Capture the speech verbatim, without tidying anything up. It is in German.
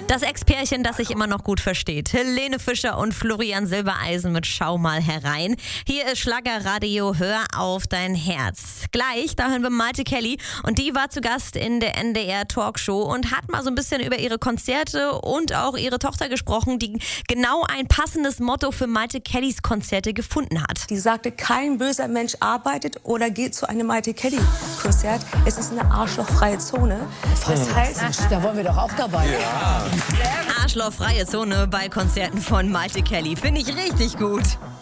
Das Ex-Pärchen, das sich immer noch gut versteht. Helene Fischer und Florian Silbereisen mit Schau mal herein. Hier ist Schlagerradio, hör auf dein Herz. Gleich, da hören wir Maite Kelly und die war zu Gast in der N D R-Talkshow und hat mal so ein bisschen über ihre Konzerte und auch ihre Tochter gesprochen, die genau ein passendes Motto für Maite Kellys Konzerte gefunden hat. Die sagte, kein böser Mensch arbeitet oder geht zu einem Maite Kelly-Konzert. Es ist eine arschlochfreie Zone. Das heißt, da wollen wir doch auch dabei. Ja. Arschlochfreie Zone bei Konzerten von Maite Kelly. Finde ich richtig gut.